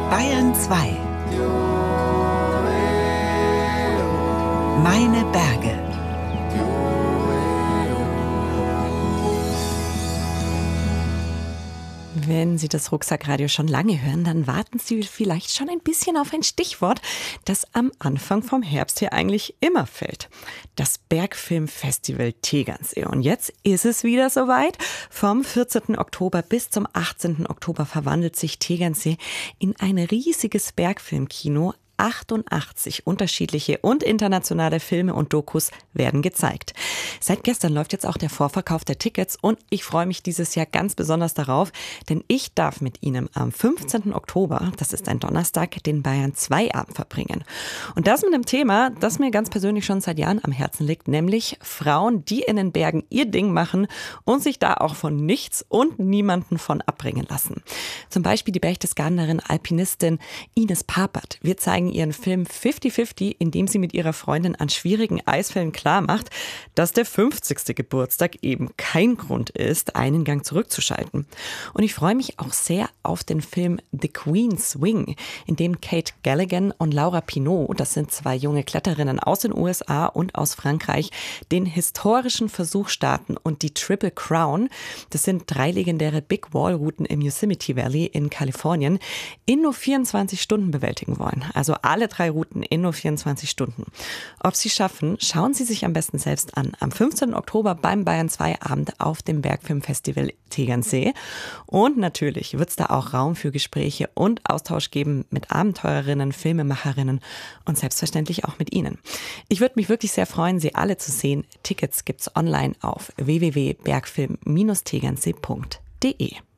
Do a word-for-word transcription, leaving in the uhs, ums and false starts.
Bayern zwei. Meine Berge. Wenn Sie das Rucksackradio schon lange hören, dann warten Sie vielleicht schon ein bisschen auf ein Stichwort, das am Anfang vom Herbst hier eigentlich immer fällt. Das Bergfilmfestival Tegernsee. Und jetzt ist es wieder soweit. Vom vierzehnten Oktober bis zum achtzehnten Oktober verwandelt sich Tegernsee in ein riesiges Bergfilmkino. achtundachtzig unterschiedliche und internationale Filme und Dokus werden gezeigt. Seit gestern läuft jetzt auch der Vorverkauf der Tickets und ich freue mich dieses Jahr ganz besonders darauf, denn ich darf mit Ihnen am fünfzehnten Oktober, das ist ein Donnerstag, den Bayern zwei Abend verbringen. Und das mit einem Thema, das mir ganz persönlich schon seit Jahren am Herzen liegt, nämlich Frauen, die in den Bergen ihr Ding machen und sich da auch von nichts und niemanden von abbringen lassen. Zum Beispiel die Berchtesgadenerin Alpinistin Ines Papert. Wir zeigen ihren Film fifty fifty, in dem sie mit ihrer Freundin an schwierigen Eisfällen klarmacht, dass der fünfzigste Geburtstag eben kein Grund ist, einen Gang zurückzuschalten. Und ich freue mich auch sehr auf den Film The Queen's Wing, in dem Kate Galligan und Laura Pinot, das sind zwei junge Kletterinnen aus den U S A und aus Frankreich, den historischen Versuch starten und die Triple Crown, das sind drei legendäre Big Wall Routen im Yosemite Valley in Kalifornien, in nur vierundzwanzig Stunden bewältigen wollen. Also alle drei Routen in nur vierundzwanzig Stunden. Ob Sie schaffen, schauen Sie sich am besten selbst an. Am fünfzehnten Oktober beim Bayern zwei Abend auf dem Bergfilmfestival Tegernsee. Und natürlich wird es da auch Raum für Gespräche und Austausch geben mit Abenteurerinnen, Filmemacherinnen und selbstverständlich auch mit Ihnen. Ich würde mich wirklich sehr freuen, Sie alle zu sehen. Tickets gibt's online auf w w w punkt bergfilm Bindestrich tegernsee punkt de.